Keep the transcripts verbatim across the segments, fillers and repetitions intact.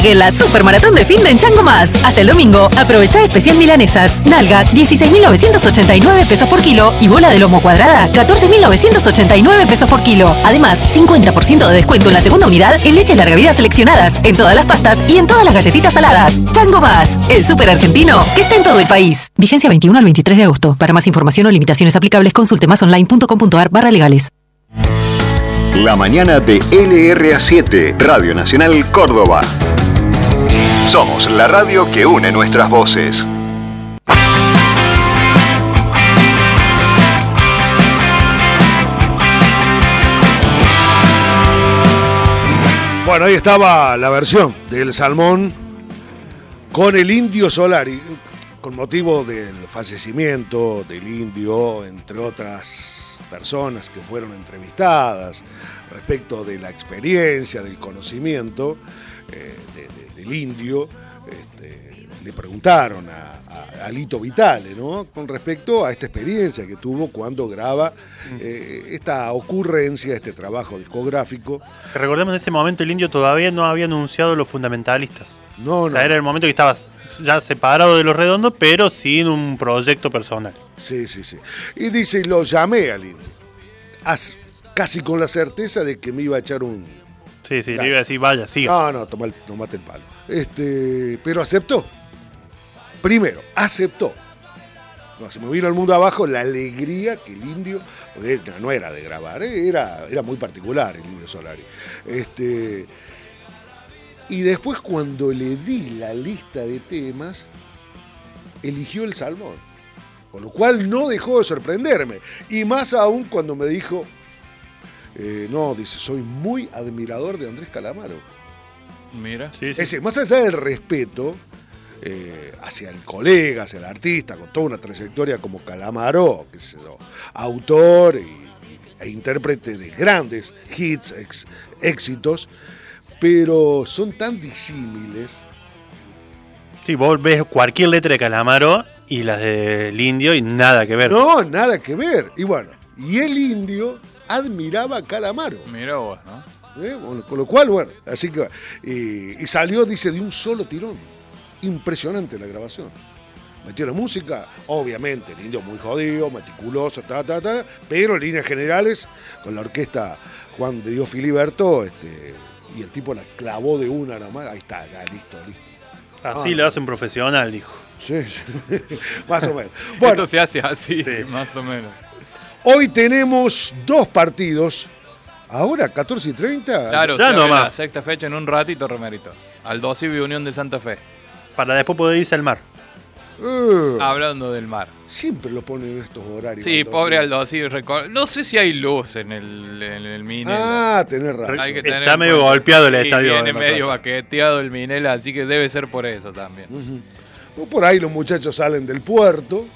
Sigue la super maratón de fin de en Chango Más. Hasta el domingo, aprovecha especial milanesas. Nalga, dieciséis mil novecientos ochenta y nueve pesos por kilo. Y bola de lomo cuadrada, catorce mil novecientos ochenta y nueve pesos por kilo. Además, cincuenta por ciento de descuento en la segunda unidad en leches larga vida seleccionadas, en todas las pastas y en todas las galletitas saladas. Chango Más, el super argentino que está en todo el país. Vigencia veintiuno al veintitrés de agosto. Para más información o limitaciones aplicables, consulte masonline punto com punto ar barra legales. La mañana de L R A siete, Radio Nacional Córdoba. Somos la radio que une nuestras voces. Bueno, ahí estaba la versión del Salmón con el Indio Solari, con motivo del fallecimiento del Indio, entre otras personas que fueron entrevistadas respecto de la experiencia, del conocimiento eh, de, de, del Indio. Este, le preguntaron a, a, a Lito Vitale, ¿no?, con respecto a esta experiencia que tuvo cuando graba eh, esta ocurrencia, este trabajo discográfico. Recordemos, en ese momento el Indio todavía no había anunciado los fundamentalistas. No, o sea, no. Era el momento que estabas ya separado de Los Redondos, pero sin un proyecto personal. Sí, sí, sí. Y dice, lo llamé al Indio, As, casi con la certeza de que me iba a echar un... Sí, sí, le iba a decir, vaya, siga. No, no, toma el, tomate el palo. Este, pero aceptó. Primero, aceptó. No, se me vino el mundo abajo la alegría que el Indio, porque no era de grabar, ¿eh? era, era muy particular el Indio Solari. Este, y después, cuando le di la lista de temas, eligió el Salmón. Con lo cual no dejó de sorprenderme. Y más aún cuando me dijo, eh, no, dice, soy muy admirador de Andrés Calamaro. Mira. Sí, sí. Es decir, más allá del respeto eh, hacia el colega, hacia el artista, con toda una trayectoria como Calamaro, que es autor y, y, e intérprete de grandes hits, ex, éxitos, pero son tan disímiles. Sí, vos ves cualquier letra de Calamaro y las del Indio y nada que ver. No, nada que ver. Y bueno, y el Indio admiraba a Calamaro. Mira vos, ¿no? ¿Eh? Bueno, con lo cual, bueno, así que... Y, y salió, dice, de un solo tirón. Impresionante la grabación. Metió la música, obviamente, el Indio muy jodido, meticuloso, ta, ta, ta, pero en líneas generales, con la orquesta Juan de Dios Filiberto, este, y el tipo la clavó de una nada más, ahí está, ya, listo, listo. Así ah, lo hacen profesional, dijo. Sí, sí. Más o menos. Bueno, esto se hace así, sí, más o menos. Hoy tenemos dos partidos. Ahora, catorce y treinta. Claro, ya se abre nomás. la sexta fecha en un ratito, Romerito. Aldo Civi Unión de Santa Fe. Para después poder irse al mar. Uh, Hablando del mar. siempre lo ponen en estos horarios. Sí, Aldo pobre Civi. Aldo Civi. recor- No sé si hay luz en el, en el Minela. Ah, tenés razón. Hay que Está tener en medio cuenta. golpeado el Sí, estadio Viene de Mar del medio Plata. baqueteado el Minela, así que debe ser por eso también. Uh-huh. Por ahí los muchachos salen del puerto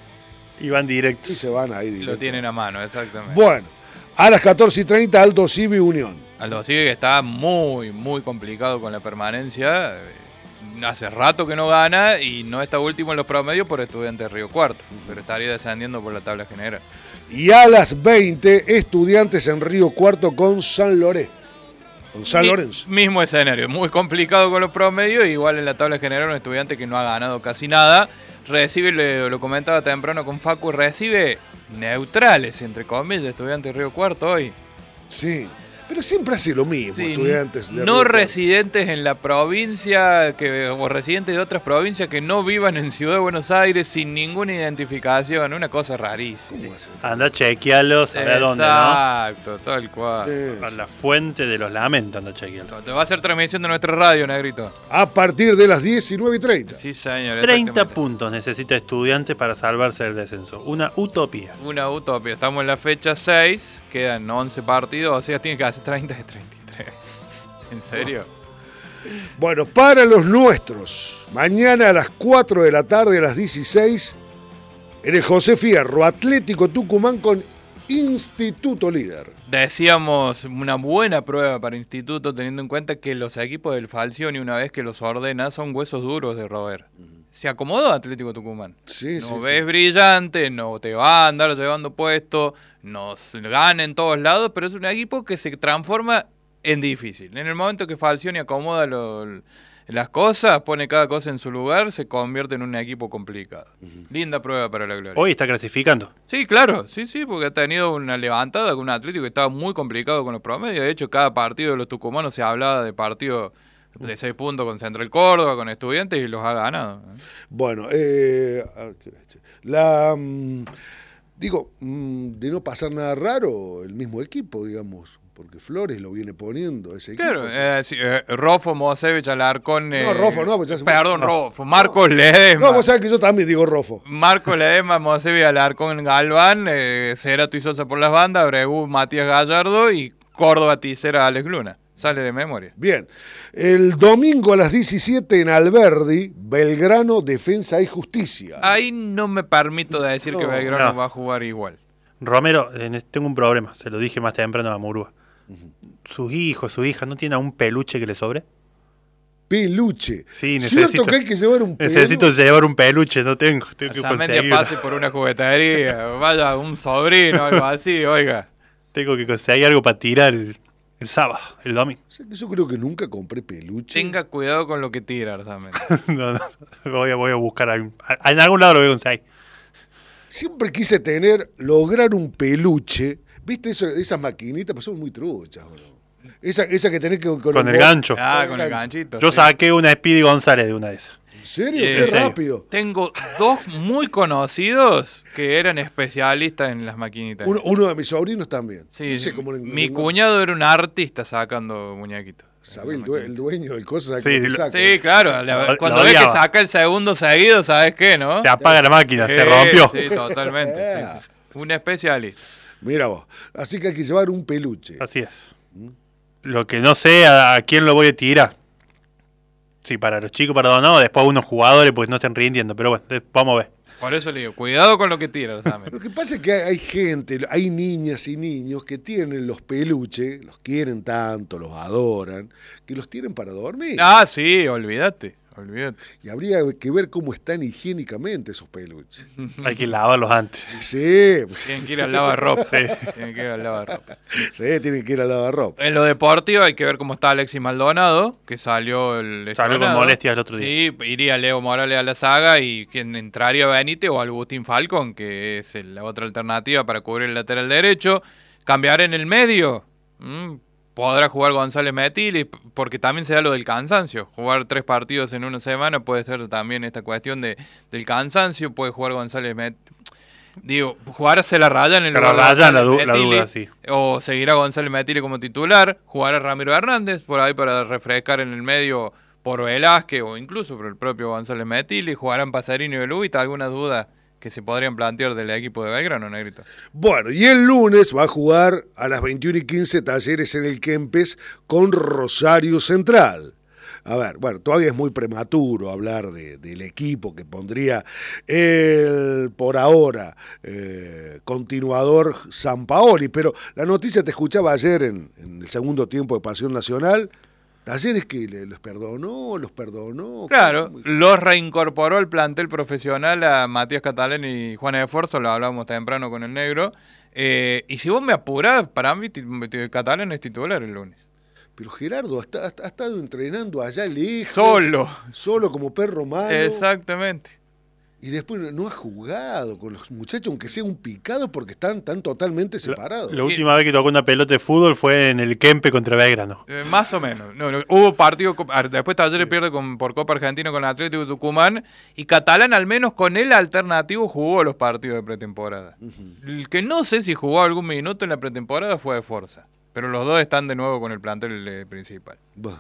Y van directo. y se van ahí Lo directo. tienen a mano, exactamente. Bueno, a las catorce y treinta, Aldo Civi Unión. Aldo Civi que está muy, muy complicado con la permanencia. Hace rato que no gana y no está último en los promedios por Estudiantes Río Cuarto, pero estaría descendiendo por la tabla general. Y a las veinte, Estudiantes en Río Cuarto con San Lorenzo. Con San Mi- Lorenzo. Mismo escenario, muy complicado con los promedios, igual en la tabla general un Estudiante que no ha ganado casi nada. Recibe, lo, lo comentaba temprano con Facu, recibe neutrales, entre comillas, Estudiantes Río Cuarto hoy. Sí, pero siempre hace lo mismo, Sí, Estudiantes de no Río Cuarto. residentes en la provincia que, o residentes de otras provincias que no vivan en Ciudad de Buenos Aires sin ninguna identificación, una cosa rarísima. ¿Cómo hace? Anda, chequealo, sabe a dónde, ¿no? Exacto, tal cual. Sí, A sí. la fuente de los lamentos, anda, chequealo. Te va a hacer transmisión de nuestra radio, Negrito. A partir de las diecinueve y treinta. Sí, señor. treinta exactamente. puntos necesita Estudiantes para salvarse del descenso. Una utopía. Una utopía. Estamos en la fecha seis, quedan once partidos, o sea, tiene que hacer treinta de treinta y tres. ¿En serio? Bueno, para los nuestros, mañana a las cuatro de la tarde, a las dieciséis, en el José Fierro, Atlético Tucumán con Instituto Líder. Decíamos una buena prueba para Instituto, teniendo en cuenta que los equipos del Falcioni, una vez que los ordena, son huesos duros de roer. Se acomodó Atlético Tucumán. Sí, no sí, ves sí. brillante, no te va a andar llevando puesto, nos gana en todos lados, pero es un equipo que se transforma en difícil. En el momento que Falcioni acomoda lo- las cosas, pone cada cosa en su lugar, se convierte en un equipo complicado. Uh-huh. Linda prueba para la gloria. Hoy está clasificando. Sí, claro, sí, sí, porque ha tenido una levantada con un Atlético que estaba muy complicado con los promedios. De hecho, cada partido de los tucumanos se hablaba de partido de seis puntos con Central Córdoba, con Estudiantes, y los ha ganado. Bueno, eh, la mm, digo, mm, de no pasar nada raro, el mismo equipo, digamos. Porque Flores lo viene poniendo ese equipo. Claro, eh, sí, eh, Rofo, Mosevich, Alarcón... Eh, no, Rofo no. Pues ya se perdón, no. Rofo. Marcos no. Ledesma. No, vos sabés que yo también digo Rofo. Marcos Ledesma, Mosevich, Alarcón, Galván, eh, Cerato y Sosa por las bandas, Abreu, Matías Gallardo y Córdoba, Ticera, Alex Luna. Sale de memoria. Bien. El domingo a las diecisiete en Alberdi, Belgrano, Defensa y Justicia. Ahí no me permito de decir no, que Belgrano no. va a jugar igual. Romero, tengo un problema. Se lo dije más temprano a Murúa. Uh-huh. Sus hijos, su hija, ¿no tiene un peluche que le sobre? Peluche. Sí, necesito. Cierto que hay que llevar un peluche. Necesito llevar un peluche, no tengo. tengo que conseguir. pase por una juguetería, vaya un sobrino o algo así, oiga. Tengo que conseguir algo para tirar el, el sábado, el domingo. O sea, que yo creo que nunca compré peluche. Tenga cuidado con lo que tira, Arzamén. no, no, voy a, voy a buscar algún, a, en algún lado lo voy a conseguir. Siempre quise tener, lograr un peluche. ¿Viste eso, esas maquinitas? Pues son muy truchas, ¿no? Esa, esa que tenés que... Con, con el, el gancho. Ah, con, con el ganchito. Yo sí. saqué una Speedy González de una de esas. ¿En serio? Eh, Qué serio. rápido. Tengo dos muy conocidos que eran especialistas en las maquinitas. Uno, uno de mis sobrinos también. Sí, no sé cómo mi le, cuñado era un artista sacando muñequitos. ¿Sabes? El, due, el dueño del coso. Sí, que saca. sí, claro. La, cuando ve que saca el segundo seguido, ¿sabes qué, no? Se apaga la máquina, sí, se rompió. Sí, totalmente. sí, sí. Un especialista. Mira vos. Así que hay que llevar un peluche. Así es. ¿Mm? Lo que no sé a, a quién lo voy a tirar. Sí, para los chicos, para no, después unos jugadores pues no estén rindiendo, pero bueno, vamos a ver. Por eso le digo, cuidado con lo que tiras, ¿sabes? Lo que pasa es que hay gente, hay niñas y niños que tienen los peluches, los quieren tanto, los adoran, que los tienen para dormir. Ah, sí, olvídate, olvídate. Y habría que ver cómo están higiénicamente esos peluches. Hay que lavarlos antes. Sí. Tienen que ir al lavarropa. Sí. Tienen que ir al lavarropa. Sí, tienen que ir al lavarropa. En lo deportivo hay que ver cómo está Alexis Maldonado, que salió el Salió con molestias el otro día. Sí, iría Leo Morales a la saga y quien entraría Benítez o Agustín Falcón, que es la otra alternativa para cubrir el lateral derecho. Cambiar en el medio. ¿Mm? Podrá jugar González Metilli, porque también se da lo del cansancio. Jugar tres partidos en una semana puede ser también esta cuestión de del cansancio. Puede jugar González Metilli. Digo, jugar se la raya en el lugar de la, du la duda, sí. O seguirá González Metilli como titular. Jugar a Ramiro Hernández por ahí para refrescar en el medio por Velázquez o incluso por el propio González Metilli. Jugarán Pasarini y Beluvita. Algunas dudas que se podrían plantear del equipo de Belgrano, Negrito. Bueno, y el lunes va a jugar a las veintiuna y quince Talleres en el Kempes con Rosario Central. A ver, bueno, todavía es muy prematuro hablar de, del equipo que pondría el, por ahora, eh, continuador Sampaoli, pero la noticia te escuchaba ayer en, en el segundo tiempo de Pasión Nacional. Talleres que los perdonó, los perdonó. Claro, los reincorporó al plantel profesional a Matías Catalán y Juan Esforzo, lo hablábamos temprano con el negro. Eh, y si vos me apurás, para mí Catalán es titular el lunes. Pero Gerardo ha, ha, ha estado entrenando allá lejos. Solo. Solo como perro malo. Exactamente. Y después no ha jugado con los muchachos, aunque sea un picado, porque están, están totalmente separados. La, la última vez que tocó una pelota de fútbol fue en el Kempe contra Belgrano. Eh, más o menos. No, no, hubo partido, después Talleres sí. pierde con, por Copa Argentina con Atlético de Tucumán, y Catalán al menos con el alternativo jugó los partidos de pretemporada. Uh-huh. El que no sé si jugó algún minuto en la pretemporada fue de Forza, pero los dos están de nuevo con el plantel eh, principal. Bah.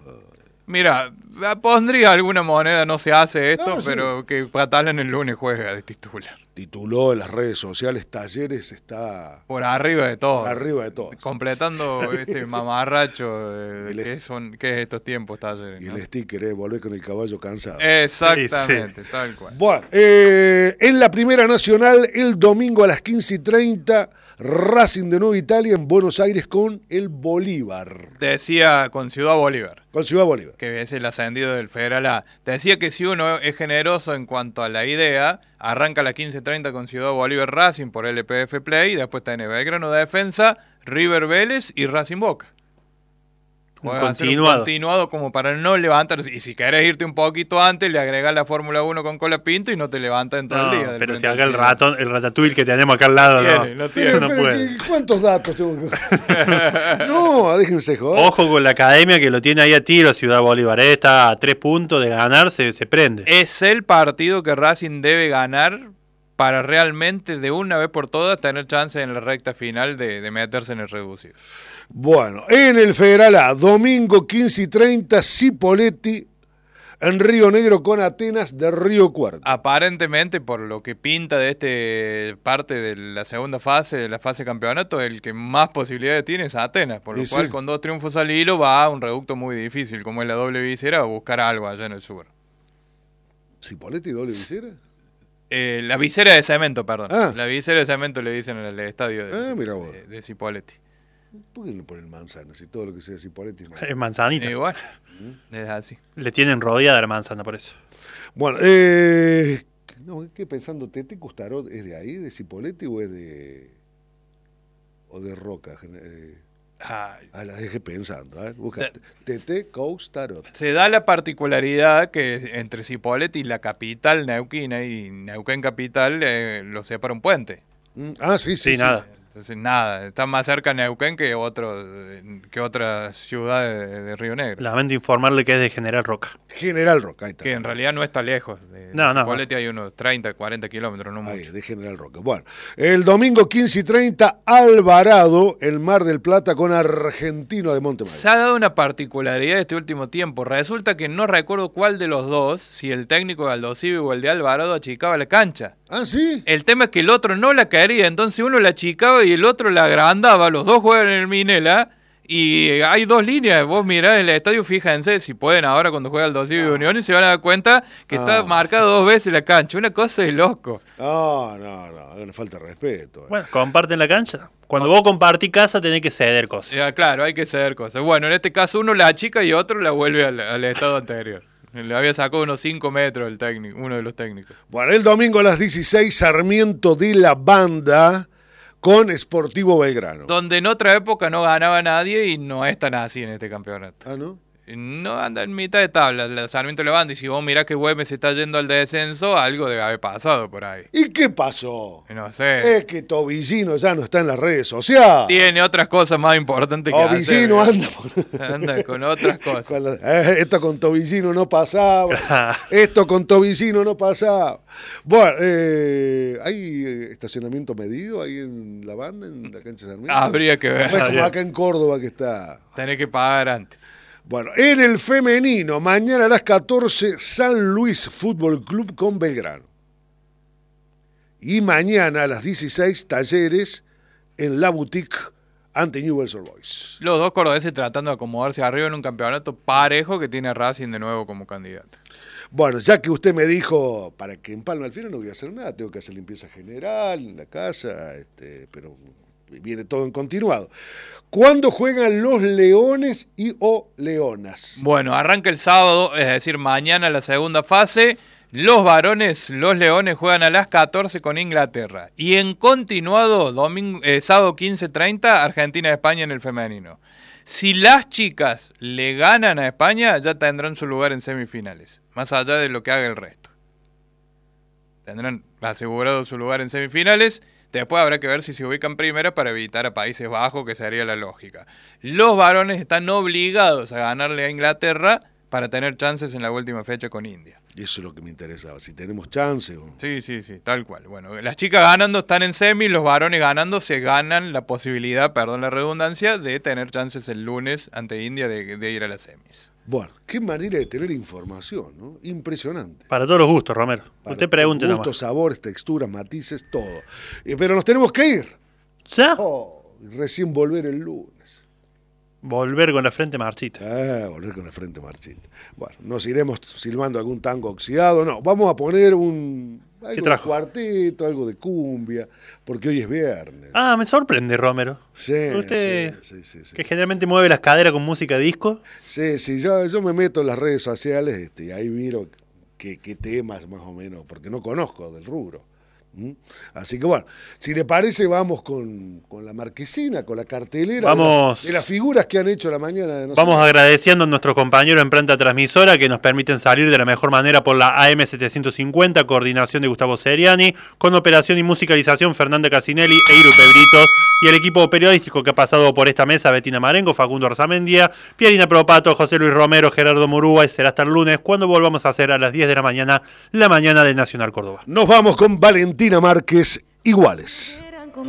Mira, pondría alguna moneda, no se hace esto, no, sí. pero que Catalán el lunes juega de titular. Tituló en las redes sociales, Talleres está... Por arriba de todo. Por arriba de todo. Completando este mamarracho de, de qué, son, qué es estos tiempos, Talleres. Y ¿no? el sticker, ¿eh? Volver con el caballo cansado. Exactamente, sí, sí. tal cual. Bueno, eh, en la Primera Nacional, el domingo a las quince y treinta... Racing de Nueva Italia en Buenos Aires con el Bolívar. Te decía con Ciudad Bolívar. Con Ciudad Bolívar. Que es el ascendido del Federal A. Te decía que si uno es generoso en cuanto a la idea, arranca a las quince treinta con Ciudad Bolívar Racing por L P F Play, y después tiene Belgrano de Defensa, River Vélez y Racing Boca. Podés hacer un continuado. continuado como para no levantar. Y si querés irte un poquito antes, le agregás la Fórmula uno con Colapinto y no te levantas en todo No, el día. del pero si frente acá el del ratón, el ratatouille que tenemos acá al lado, Tiene, no. no Pero, tiene. no pero, puede. ¿qué- ¿cuántos datos tengo que.? No, déjense joder. Ojo con la academia que lo tiene ahí a tiro, Ciudad Bolívar. eh, Está a tres puntos de ganar, se, se prende. Es el partido que Racing debe ganar para realmente de una vez por todas tener chance en la recta final de, de meterse en el reducido. Bueno, en el Federal A, domingo quince y treinta, Cipolletti en Río Negro con Atenas de Río Cuarto. Aparentemente, por lo que pinta de este parte de la segunda fase, de la fase campeonato, el que más posibilidades tiene es Atenas, por lo Y cual sí. con dos triunfos al hilo va a un reducto muy difícil, como es la doble visera, a buscar algo allá en el sur. ¿Cipolletti doble visera? Eh, la visera de cemento, perdón. Ah. La visera de cemento le dicen en el estadio de, Ah, mira vos. de, de Cipolletti. ¿Por qué no ponen manzana? Si todo lo que sea Cipolletti es Es manzana. manzanita. Igual, es así. Le tienen rodeada la manzana por eso. Bueno, eh, no, ¿qué pensando? ¿Tete Custarot es de ahí, de Cipolletti o es de. o de Roca? Eh, Ay. ah, la dejé pensando. A ver, busca. Te- Tete Custarot. Se da la particularidad que entre Cipolletti y la capital neuquina y Neuquén capital eh, lo separa un puente. Mm, ah, sí, sí. Sí, nada. Entonces nada, está más cerca Neuquén que otro que otra ciudad de, de Río Negro. Lamento informarle que es de General Roca. General Roca, ahí está. Que en realidad no está lejos. De, No, de no, Cipolletti hay unos treinta, cuarenta kilómetros, no Ahí, mucho. de General Roca. Bueno, el domingo quince y treinta, Alvarado, el Mar del Plata con Argentino de Montemayor. Se ha dado una particularidad este último tiempo. Resulta que no recuerdo cuál de los dos, si el técnico de Aldosivi o el de Alvarado, achicaba la cancha. Ah, sí. El tema es que el otro no la quería, entonces uno la achicaba y el otro la agrandaba. Los dos juegan en el Minela y hay dos líneas. Vos mirás el estadio, fíjense si pueden ahora cuando juega el Aldosivi de Unión y se van a dar cuenta que está Ah. marcado dos veces la cancha. Una cosa de loco. No, no, no, es una falta de respeto. eh. Bueno, comparten la cancha. Cuando vos compartís casa tenés que ceder cosas. Ya, claro, hay que ceder cosas. Bueno, en este caso uno la achica y otro la vuelve al, al estado anterior. Le había sacado unos cinco metros el técnico, uno de los técnicos. Bueno, el domingo a las dieciséis, Sarmiento de la Banda con Sportivo Belgrano. Donde en otra época no ganaba nadie y no es tan así en este campeonato. Ah, ¿no? No anda en mitad de tabla, la Sarmiento Levante, y si vos mirás que Güemes se está yendo al descenso, algo debe haber pasado por ahí. ¿Y qué pasó? No sé. Es que Tobillino ya no está en las redes sociales. Tiene otras cosas más importantes que Tobillino hacer. anda por... Anda con otras cosas. Con la- eh, esto con Tobillino no pasaba. Esto con Tobillino no pasaba. Bueno, eh, ¿hay eh, estacionamiento medido ahí en la banda, en la cancha de Sarmiento? Habría que No es ver. como acá en Córdoba que está. Tenés que pagar antes. Bueno, en el femenino, mañana a las catorce, San Luis Fútbol Club con Belgrano. Y mañana a las dieciséis, Talleres en la boutique ante Newell's Old Boys. Los dos cordobeses tratando de acomodarse arriba en un campeonato parejo que tiene a Racing de nuevo como candidato. Bueno, ya que usted me dijo, para que en Palma al final no voy a hacer nada, tengo que hacer limpieza general en la casa, este, pero viene todo en continuado. ¿Cuándo juegan los Leones y o Leonas? Bueno, arranca el sábado, es decir, mañana la segunda fase. Los varones, los Leones, juegan a las catorce con Inglaterra. Y en continuado, domingo, eh, sábado quince treinta, Argentina-España en el femenino. Si las chicas le ganan a España, ya tendrán su lugar en semifinales, más allá de lo que haga el resto. Tendrán asegurado su lugar en semifinales. Después habrá que ver si se ubican primera para evitar a Países Bajos, que sería la lógica. Los varones están obligados a ganarle a Inglaterra para tener chances en la última fecha con India. Y eso es lo que me interesaba, si tenemos chance. o- Sí, sí, sí, tal cual. Bueno, las chicas ganando están en semi, los varones ganando se ganan la posibilidad, perdón la redundancia, de tener chances el lunes ante India de, de ir a las semis. Bueno, qué manera de tener información, ¿no? Impresionante. Para todos los gustos, Romero. Para Usted pregunte gustos, nomás. sabores, texturas, matices, todo. Eh, pero nos tenemos que ir. ¿Ya? Oh, recién volver el lunes. Volver con la frente marchita. Ah, volver con la frente marchita. Bueno, nos iremos silbando algún tango oxidado. No, vamos a poner un algo de trajo? cuarteto, algo de cumbia, porque hoy es viernes. Ah, me sorprende, Romero. sí, usted, sí, sí, sí, sí. que generalmente mueve las caderas con música disco. Sí, sí, yo, yo me meto en las redes sociales este, y ahí miro qué, qué temas más o menos, porque no conozco del rubro. ¿Mm? Así que bueno, si le parece, vamos con, con la marquesina, con la cartelera Vamos. de, la, de las figuras que han hecho la mañana de nosotros. Vamos agradeciendo a nuestros compañeros en planta transmisora que nos permiten salir de la mejor manera por la A M setecientos cincuenta, coordinación de Gustavo Seriani, con operación y musicalización Fernanda Casinelli e Iru Pebritos, y el equipo periodístico que ha pasado por esta mesa: Betina Marengo, Facundo Arzamendia, Pierina Propato, José Luis Romero, Gerardo Murúa. Y será hasta el lunes cuando volvamos a hacer a las diez de la mañana la mañana del Nacional Córdoba. Nos vamos con Valentina Márquez, Iguales.